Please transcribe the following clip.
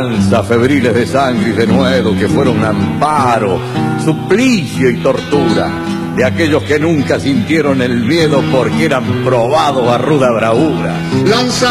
lanzas febriles de sangre y de nuevo que fueron amparo, suplicio y tortura de aquellos que nunca sintieron el miedo porque eran probados a ruda bravura. Lanza